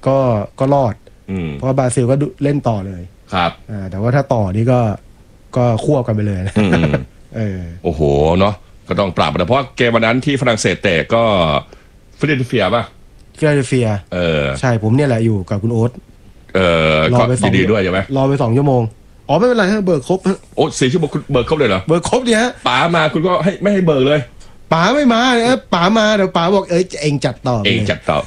ก็รอดเพราะบราซิลก็เล่นต่อเลยครับแต่ว่าถ้าต่อนี่ก็ควบกันไปเลยนะโอ้โหเนาะก็ต้องปรับนะเพราะเกมวันนั้นที่ฝรั่งเศสเตะก็ฟิลาเดลเฟียป่ะฟิลาเดลเฟียใช่ผมเนี่ยแหละอยู่กับคุณโอ๊ตรอไป2 ดีด้วยใช่ไหมรอไป2 ชั่วโมงไม่เป็นไรฮะเบิกครบโอ้4 ชั่วโมงคุณเบิกครบเลยเหรอเบิกครบเนี่ยฮะป๋ามาคุณก็ไม่ให้เบิกเลยป๋าไม่มาเนี่ยป๋ามาเดี๋ยวป๋าบอกเองจัดต่อ